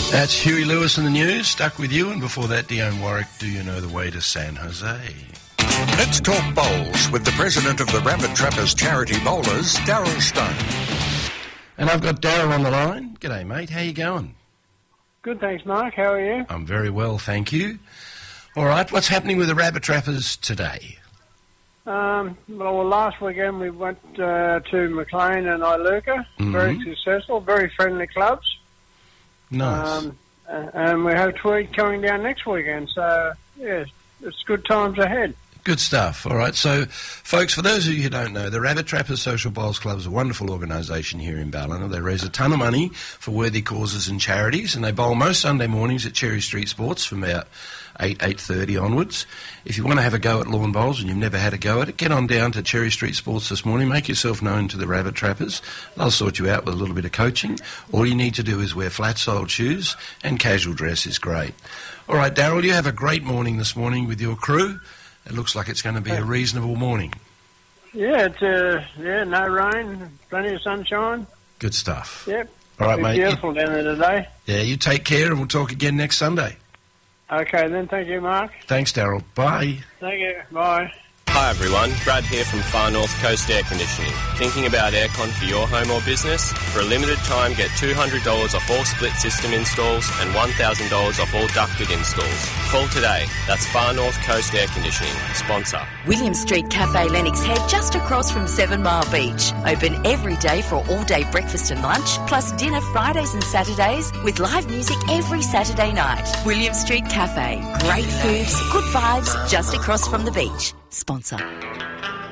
That's Huey Lewis in the news. Stuck with you, and before that, Dion Warwick, Do You Know the Way to San Jose? Let's talk bowls with the president of the Rabbit Trappers Charity Bowlers, Daryl Stone. And I've got Daryl on the line. G'day, mate. How you going? Good, thanks, Mark. How are you? I'm very well, thank you. All right, what's happening with the Rabbit Trappers today? Well, last weekend we went to Maclean and Iluka. Very successful, very friendly clubs. Nice. And we have Tweed coming down next weekend, so, yeah, it's good times ahead. Good stuff. All right. So, folks, for those of you who don't know, the Rabbit Trappers Social Bowls Club is a wonderful organisation here in Ballina. They raise a ton of money for worthy causes and charities, and they bowl most Sunday mornings at Cherry Street Sports from about 8:30 onwards. If you want to have a go at lawn bowls and you've never had a go at it, get on down to Cherry Street Sports this morning. Make yourself known to the Rabbit Trappers. They'll sort you out with a little bit of coaching. All you need to do is wear flat-soled shoes, and casual dress is great. All right, Daryl, you have a great morning this morning with your crew. It looks like it's going to be a reasonable morning. Yeah, it's no rain, plenty of sunshine. Good stuff. Yep. All right, mate. Beautiful down there today. Yeah, you take care, and we'll talk again next Sunday. Okay, then. Thank you, Mark. Thanks, Daryl. Bye. Thank you. Bye. Hi everyone, Brad here from Far North Coast Air Conditioning. Thinking about aircon for your home or business? For a limited time, get $200 off all split system installs and $1,000 off all ducted installs. Call today. That's Far North Coast Air Conditioning, sponsor. William Street Cafe Lennox Head, just across from 7 Mile Beach. Open every day for all-day breakfast and lunch, plus dinner Fridays and Saturdays, with live music every Saturday night. William Street Cafe. Great foods, good vibes, just across from the beach. Sponsor.